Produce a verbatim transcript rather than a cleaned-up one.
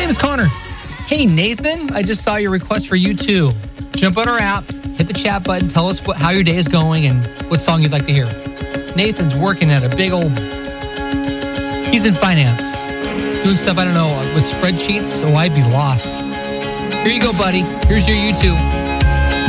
name is Connor. Hey, Nathan, I just saw your request for you too. Jump on our app, hit the chat button, tell us what, how your day is going and what song you'd like to hear. Nathan's working at a big old... He's in finance. Doing stuff, I don't know, with spreadsheets, so I'd be lost. Here you go, buddy. Here's your YouTube.